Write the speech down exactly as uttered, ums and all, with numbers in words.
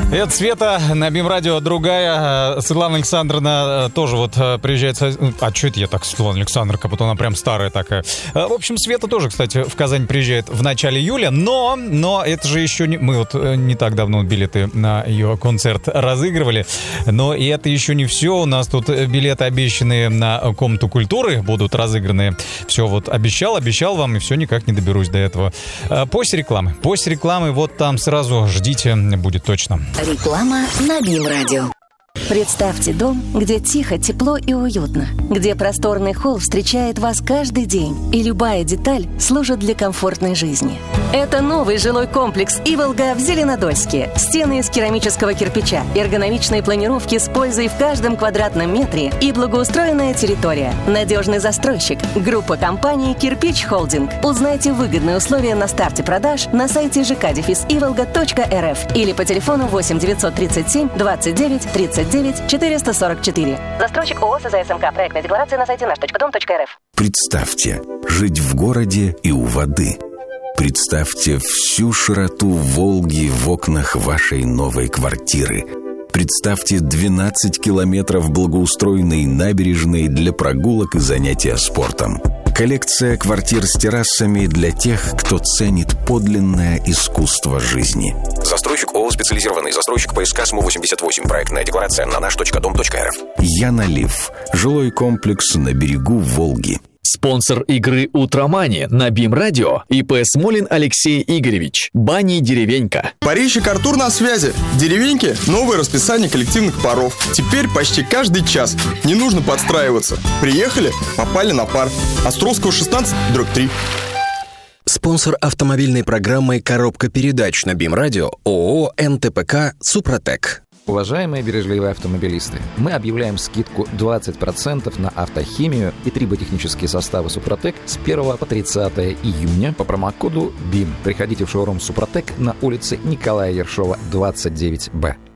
Это Света на БИМ-радио, другая. Светлана Александровна тоже вот приезжает. А что это я так, Светлана Александровна, как будто она прям старая такая. В общем, Света тоже, кстати, в Казань приезжает в начале июля, но, но это же еще не... Мы вот не так давно билеты на ее концерт разыгрывали, но и это еще не все. У нас тут билеты, обещанные на Комнату культуры, будут разыграны. Все вот обещал, обещал вам, и все никак не доберусь до этого. После рекламы. После рекламы вот там сразу ждите, будет точно. Реклама на БИМ-радио. Представьте дом, где тихо, тепло и уютно, где просторный холл встречает вас каждый день, и любая деталь служит для комфортной жизни. Это новый жилой комплекс «Иволга» в Зеленодольске. Стены из керамического кирпича, эргономичные планировки с пользой в каждом квадратном метре и благоустроенная территория. Надежный застройщик. Группа компаний «Кирпич Холдинг». Узнайте выгодные условия на старте продаж на сайте жэ ка дефис иволга точка эр эф или по телефону восемь девятьсот тридцать семь двадцать девять тридцать девять четыреста сорок четыре. Застройщик ООО СЗСМК. Проектная декларация на сайте наш точка дом точка эр эф. Представьте, жить в городе и у воды. Представьте всю широту Волги в окнах вашей новой квартиры. Представьте двенадцать километров благоустроенной набережной для прогулок и занятия спортом. Коллекция квартир с террасами для тех, кто ценит подлинное искусство жизни. Застройщик ООО «Специализированный застройщик ПСК СМУ восемьдесят восемь». Проектная декларация на наш точка дом точка эр эф. Янолив. Жилой комплекс на берегу Волги. Спонсор игры «Утромани» на БИМ-радио ИП Смолин Алексей Игоревич. Бани «Деревенька». Парильщик Артур на связи. Деревеньки – новое расписание коллективных паров. Теперь почти каждый час. Не нужно подстраиваться. Приехали – попали на пар. Островского шестнадцать, дробь три. Спонсор автомобильной программы «Коробка передач» на БИМ-радио ООО эн тэ пэ ка «Супротек». Уважаемые бережливые автомобилисты, мы объявляем скидку двадцать процентов на автохимию и триботехнические составы «Супротек» с первого по тридцатое июня по промокоду БИМ. Приходите в шоурум «Супротек» на улице Николая Ершова, двадцать девять бэ.